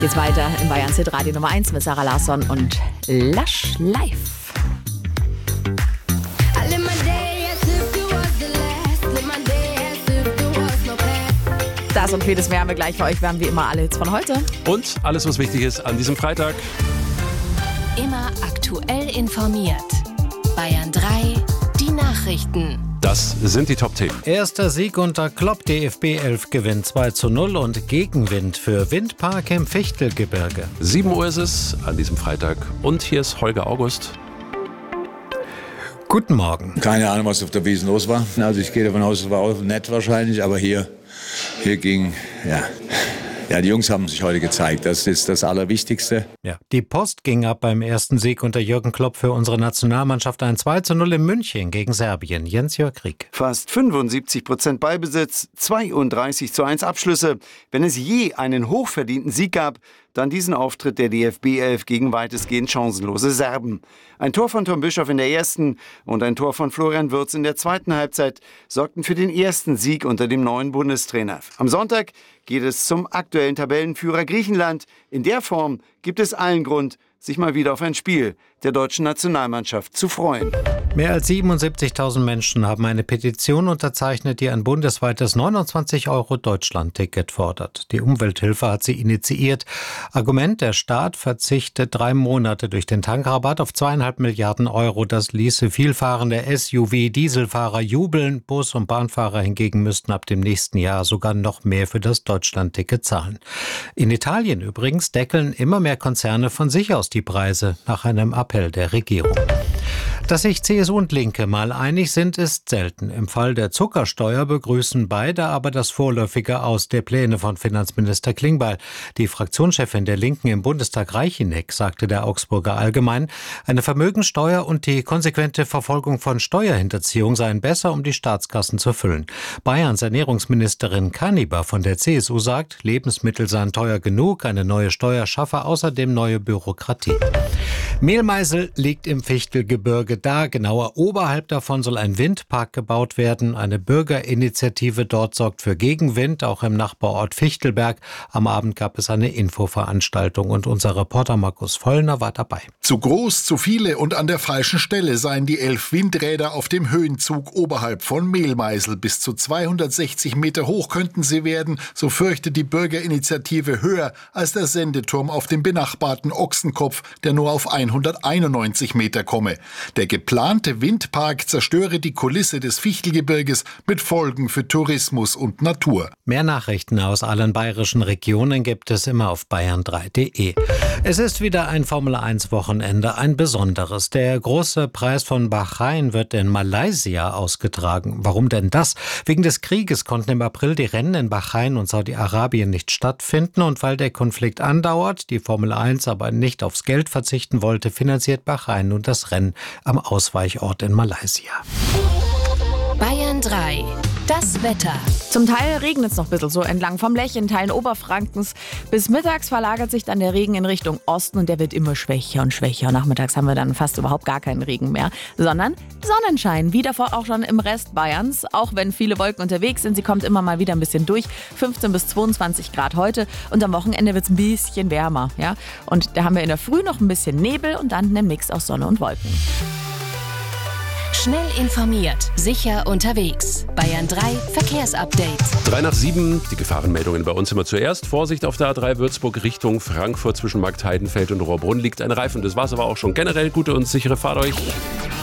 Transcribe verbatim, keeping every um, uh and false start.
Geht's weiter in Bayerns Hit Radio Nummer eins mit Sarah Larsson und Lush Life. Das und vieles mehr haben wir gleich für euch. Wir haben wie immer alle Hits von heute. Und alles, was wichtig ist an diesem Freitag. Immer aktuell informiert. Bayern drei, die Nachrichten. Das sind die Top-Themen. Erster Sieg unter Klopp, D F B elf gewinnt zwei zu null und Gegenwind für Windpark im Fichtelgebirge. sieben Uhr ist es an diesem Freitag. Und hier ist Holger August. Guten Morgen. Keine Ahnung, was auf der Wiesn los war. Also ich gehe davon aus, es war auch nett wahrscheinlich, aber hier, hier ging, ja... Ja, die Jungs haben sich heute gezeigt. Das ist das Allerwichtigste. Ja, die Post ging ab beim ersten Sieg unter Jürgen Klopp für unsere Nationalmannschaft. Ein zwei zu null in München gegen Serbien. Jens-Jörg Krieg. Fast fünfundsiebzig Prozent Ballbesitz, zweiunddreißig zu eins Abschlüsse. Wenn es je einen hochverdienten Sieg gab, dann diesen Auftritt der D F B elf gegen weitestgehend chancenlose Serben. Ein Tor von Tom Bischoff in der ersten und ein Tor von Florian Wirtz in der zweiten Halbzeit sorgten für den ersten Sieg unter dem neuen Bundestrainer. Am Sonntag geht es zum aktuellen Tabellenführer Griechenland. In der Form gibt es allen Grund, sich mal wieder auf ein Spiel der deutschen Nationalmannschaft zu freuen. Mehr als siebenundsiebzigtausend Menschen haben eine Petition unterzeichnet, die ein bundesweites neunundzwanzig Euro Deutschland-Ticket fordert. Die Umwelthilfe hat sie initiiert. Argument, der Staat verzichtet drei Monate durch den Tankrabatt auf zweieinhalb Milliarden Euro. Das ließe vielfahrende S U V-Dieselfahrer jubeln. Bus- und Bahnfahrer hingegen müssten ab dem nächsten Jahr sogar noch mehr für das Deutschland-Ticket zahlen. In Italien übrigens deckeln immer mehr Konzerne von sich aus die Preise nach einem Appell der Regierung. Dass sich C S U und Linke mal einig sind, ist selten. Im Fall der Zuckersteuer begrüßen beide aber das vorläufige Aus der Pläne von Finanzminister Klingbeil. Die Fraktionschefin der Linken im Bundestag Reicheneck sagte der Augsburger Allgemein, eine Vermögensteuer und die konsequente Verfolgung von Steuerhinterziehung seien besser, um die Staatskassen zu füllen. Bayerns Ernährungsministerin Kaniber von der C S U sagt, Lebensmittel seien teuer genug, eine neue Steuer schaffe außerdem neue Bürokratie. Mehlmeisel liegt im Fichtelgebirge da. Genauer oberhalb davon soll ein Windpark gebaut werden. Eine Bürgerinitiative dort sorgt für Gegenwind, auch im Nachbarort Fichtelberg. Am Abend gab es eine Infoveranstaltung und unser Reporter Markus Vollner war dabei. Zu groß, zu viele und an der falschen Stelle seien die elf Windräder auf dem Höhenzug oberhalb von Mehlmeisel. Bis zu zweihundertsechzig Meter hoch könnten sie werden, so fürchtet die Bürgerinitiative, höher als der Sendeturm auf dem benachbarten Ochsenkopf, der nur auf hunderteinundneunzig Meter komme. Der geplante Windpark zerstöre die Kulisse des Fichtelgebirges mit Folgen für Tourismus und Natur. Mehr Nachrichten aus allen bayerischen Regionen gibt es immer auf bayern drei punkt de. Es ist wieder ein Formel eins Wochenende, ein besonderes. Der große Preis von Bahrain wird in Malaysia ausgetragen. Warum denn das? Wegen des Krieges konnten im April die Rennen in Bahrain und Saudi-Arabien nicht stattfinden und weil der Konflikt andauert, die Formel eins aber nicht aufs Geld verzichten wollte, finanziert Bahrain nun das Rennen am Ausweichort in Malaysia. Bayern drei. Das Wetter. Zum Teil regnet es noch ein bisschen so entlang vom Lech in Teilen Oberfrankens. Bis mittags verlagert sich dann der Regen in Richtung Osten und der wird immer schwächer und schwächer. Nachmittags haben wir dann fast überhaupt gar keinen Regen mehr, sondern Sonnenschein. Wie davor auch schon im Rest Bayerns. Auch wenn viele Wolken unterwegs sind, sie kommt immer mal wieder ein bisschen durch. fünfzehn bis zweiundzwanzig Grad heute und am Wochenende wird es ein bisschen wärmer. Ja? Und da haben wir in der Früh noch ein bisschen Nebel und dann einen Mix aus Sonne und Wolken. Schnell informiert, sicher unterwegs. Bayern drei Verkehrsupdate. Drei nach sieben, die Gefahrenmeldungen bei uns immer zuerst. Vorsicht auf der A drei Würzburg Richtung Frankfurt zwischen Marktheidenfeld und Rohrbrunn liegt ein Reifen. Das war's aber auch schon. Generell gute und sichere Fahrt euch.